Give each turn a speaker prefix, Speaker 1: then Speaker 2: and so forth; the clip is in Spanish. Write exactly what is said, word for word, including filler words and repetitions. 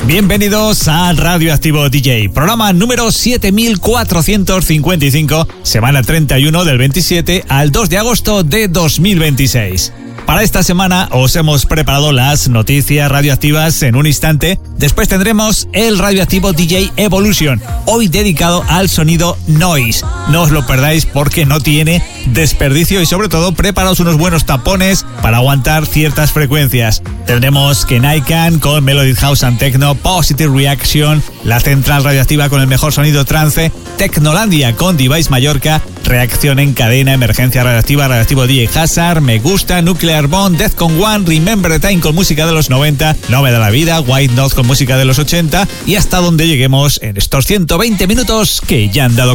Speaker 1: Bienvenidos a Radioactivo D J, programa número siete mil cuatrocientos cincuenta y cinco, semana treinta y uno del veintisiete al dos de agosto de dos mil veintiséis. Para esta semana os hemos preparado las noticias radioactivas en un instante. Después tendremos el Radioactivo D J Evolution, hoy dedicado al sonido noise. No os lo perdáis porque no tiene desperdicio y sobre todo preparaos unos buenos tapones para aguantar ciertas frecuencias. Tendremos Kenaikan con Melodic House and Techno, Positive Reaction, la central radioactiva con el mejor sonido trance, Tecnolandia con Device Mallorca, Reacción en cadena, Emergencia radioactiva, Radioactivo D J Hazard, Me Gusta, Nuclear Bond, Defcon One, Remember the Time con música de los noventa, No me da la vida, White Note con música de los ochenta y hasta donde lleguemos en estos ciento veinte minutos que ya han dado